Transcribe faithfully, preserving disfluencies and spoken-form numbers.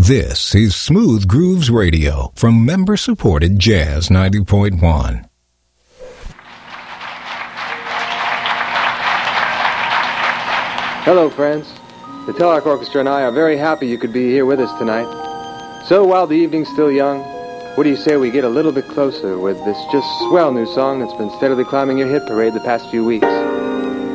This is Smooth Grooves Radio from member-supported Jazz ninety point one. Hello, friends. The Telarc Orchestra and I are very happy you could be here with us tonight. So while the evening's still young, what do you say we get a little bit closer with this just swell new song that's been steadily climbing your hit parade the past few weeks?